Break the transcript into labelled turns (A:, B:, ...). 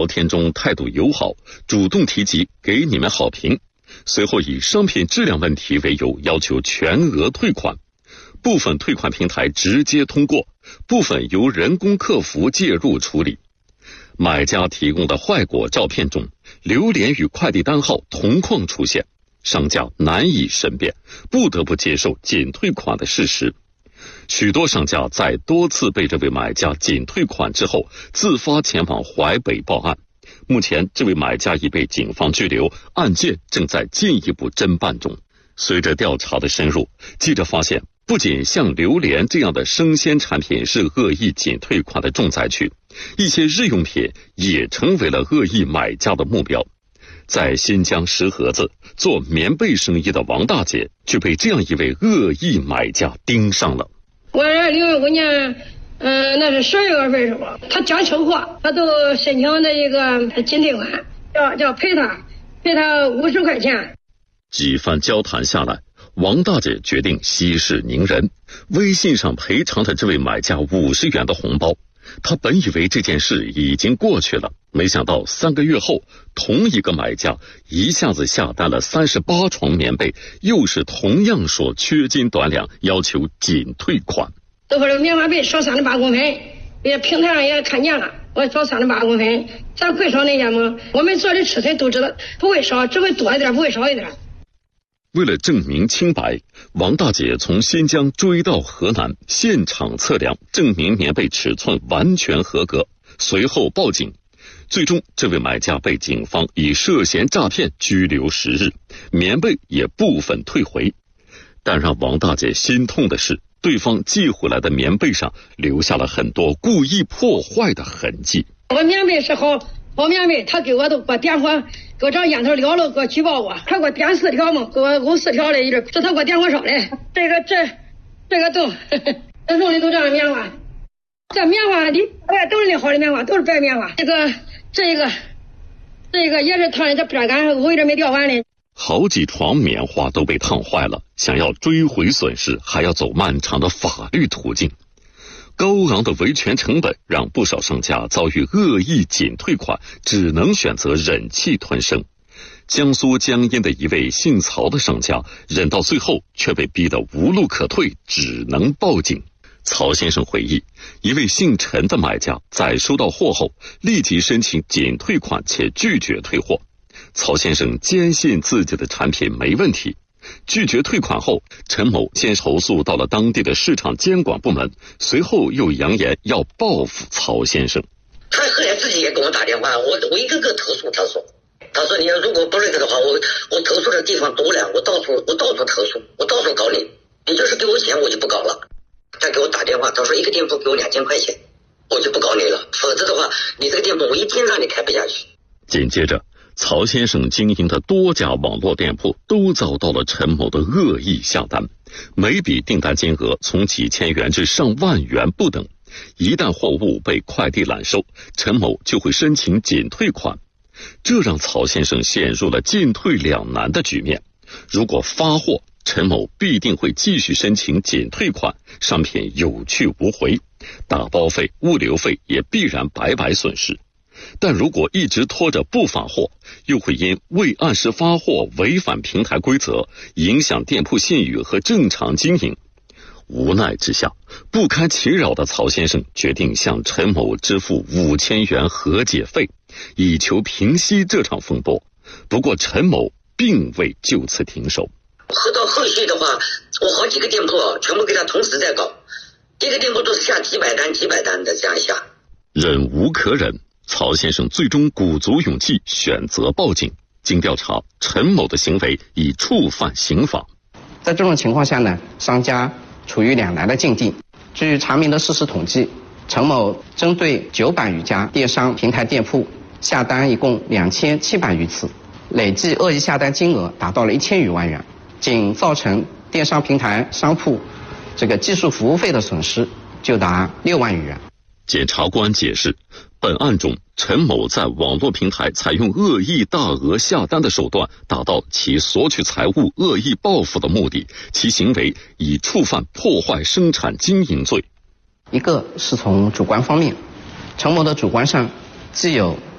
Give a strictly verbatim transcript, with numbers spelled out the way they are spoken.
A: 聊天中态度友好，主动提及给你们好评，随后以商品质量问题为由要求全额退款，部分退款平台直接通过，部分由人工客服介入处理。买家提供的坏果照片中，榴莲与快递单号同框出现，商家难以申辩，不得不接受仅退款的事实。许多商家在多次被这位买家仅退款之后，自发前往淮北报案。目前这位买家已被警方拘留，案件正在进一步侦办中。随着调查的深入，记者发现，不仅像榴莲这样的生鲜产品是恶意仅退款的重灾区，一些日用品也成为了恶意买家的目标。在新疆石河子做棉被生意的王大姐就被这样一位恶意买家盯上了。
B: 我零五年嗯，那是十二月份时候，他讲清货，他都申请的一个仅退款，要要赔他赔他五十块钱。
A: 几番交谈下来，王大姐决定息事宁人，微信上赔偿的这位买家五十元的红包。她本以为这件事已经过去了，没想到三个月后，同一个买家一下子下单了三十八床棉被，又是同样说缺斤短两，要求仅退款。
B: 都说这棉花被少三十八公分，也平台上也看见了，我少三十八公分，咱会少那些吗？我们做的尺寸都知道，不会少，只会多一点，不会少一点。
A: 为了证明清白，王大姐从新疆追到河南，现场测量，证明棉被尺寸完全合格，随后报警。最终，这位买家被警方以涉嫌诈骗拘留十日，棉被也部分退回。但让王大姐心痛的是，对方寄回来的棉被上留下了很多故意破坏的痕迹。
B: 我棉被是好好棉被，他给我都给我点火，给我找烟头燎了，给我举报我，他给我点四条嘛，给我勾四条的，一直这他给我点火烧的。这个这这个洞，这洞里都这样棉花，这棉花里哎都是那好的棉花，都是白棉花。这个这个这个也是烫的，这边杆我一直没掉完嘞。
A: 好几床棉花都被烫坏了，想要追回损失，还要走漫长的法律途径。高昂的维权成本让不少商家遭遇恶意仅退款，只能选择忍气吞声。江苏江阴的一位姓曹的商家，忍到最后却被逼得无路可退，只能报警。曹先生回忆，一位姓陈的买家在收到货后，立即申请仅退款且拒绝退货。曹先生坚信自己的产品没问题，拒绝退款后，陈某先投诉到了当地的市场监管部门，随后又扬言要报复曹先生。
C: 他后来自己也给我打电话，我我一个个投诉。他说，他说你要如果不是这个话，我我投诉的地方多了，我到处我到处投诉，我到处搞你，你就是给我钱我就不搞了。他给我打电话，他说一个店铺给我两千块钱，我就不搞你了，否则的话，你这个店铺我一天让你开不下去。
A: 紧接着，曹先生经营的多家网络店铺都遭到了陈某的恶意下单，每笔订单金额从几千元至上万元不等。一旦货物被快递揽收，陈某就会申请仅退款，这让曹先生陷入了进退两难的局面。如果发货，陈某必定会继续申请仅退款，商品有去无回，打包费、物流费也必然白白损失。但如果一直拖着不发货，又会因未按时发货违反平台规则，影响店铺信誉和正常经营。无奈之下，不堪其扰的曹先生决定向陈某支付五千元和解费，以求平息这场风波。不过陈某并未就此停手。
C: 喝到后续的话，我好几个店铺全部给他同时在搞，一个店铺都是下几百单几百单的这样下。
A: 忍无可忍，曹先生最终鼓足勇气选择报警。经调查，陈某的行为已触犯刑法。
D: 在这种情况下呢，商家处于两难的境地。据查明的事实统计，陈某针对九百余家电商平台店铺下单一共两千七百余次，累计恶意下单金额达到了一千余万元，仅造成电商平台商铺这个技术服务费的损失就达六万余元。
A: 检察官解释，本案中陈某在网络平台采用恶意大额下单的手段，达到其索取财物、恶意报复的目的，其行为已触犯破坏生产经营罪。
D: 一个是从主观方面，陈某的主观上既有